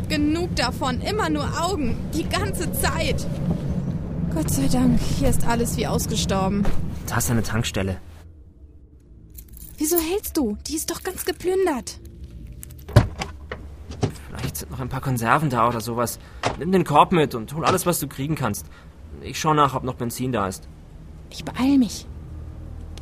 Genug davon, immer nur Augen, die ganze Zeit. Gott sei Dank, hier ist alles wie ausgestorben. Da ist eine Tankstelle. Wieso hältst du? Die ist doch ganz geplündert. Vielleicht sind noch ein paar Konserven da oder sowas. Nimm den Korb mit und hol alles, was du kriegen kannst. Ich schau nach, ob noch Benzin da ist. Ich beeil mich.